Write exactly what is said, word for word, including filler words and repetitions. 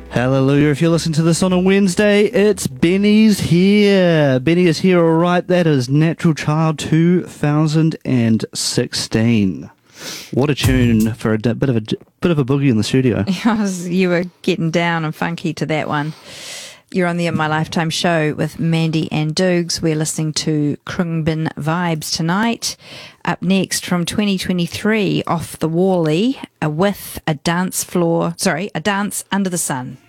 Hallelujah. If you're listening to this on a Wednesday, it's Benny's here. Benny is here, all right. That is Natural Child two thousand sixteen. What a tune for a d- bit of a bit of a boogie in the studio. You were getting down and funky to that one. You're on the In My Lifetime show with Mandy and Doogs. We're listening to Khruangbin Vibes tonight. Up next from twenty twenty-three, Off the Wally, uh, with a dance floor, sorry, a dance under the sun.